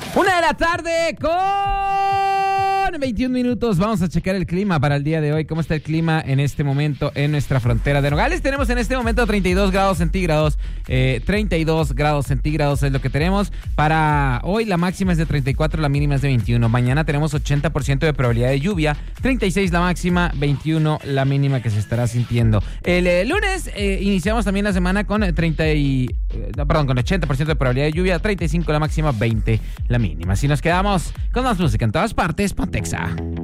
1:00 con 21 minutos. Vamos a checar el clima para el día de hoy. ¿Cómo está el clima en este momento en nuestra frontera de Nogales? Tenemos en este momento 32 grados centígrados. 32 grados centígrados es lo que tenemos. Para hoy la máxima es de 34, la mínima es de 21. Mañana tenemos 80% de probabilidad de lluvia. 36 la máxima, 21 la mínima que se estará sintiendo. El lunes iniciamos también la semana con con 80% de probabilidad de lluvia. 35 la máxima, 20 la mínima. Si nos quedamos con más música en todas partes, Pontexa.